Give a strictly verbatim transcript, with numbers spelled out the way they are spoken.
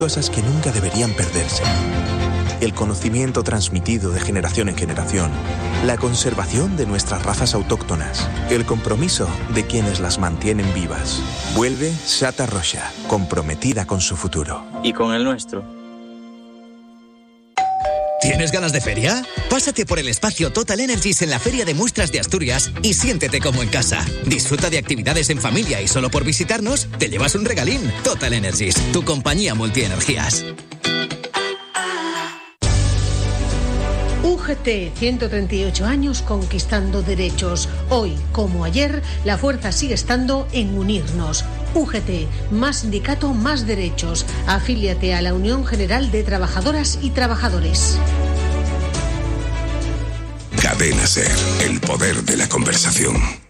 Cosas que nunca deberían perderse. El conocimiento transmitido de generación en generación, la conservación de nuestras razas autóctonas, el compromiso de quienes las mantienen vivas. Vuelve Sata Rocha, comprometida con su futuro. Y con el nuestro. ¿Tienes ganas de feria? Pásate por el espacio Total Energies en la Feria de Muestras de Asturias y siéntete como en casa. Disfruta de actividades en familia y solo por visitarnos te llevas un regalín. Total Energies, tu compañía multienergías. U G T, ciento treinta y ocho años conquistando derechos. Hoy, como ayer, la fuerza sigue estando en unirnos. U G T, más sindicato, más derechos. Afíliate a la Unión General de Trabajadoras y Trabajadores. Cadena SER, el poder de la conversación.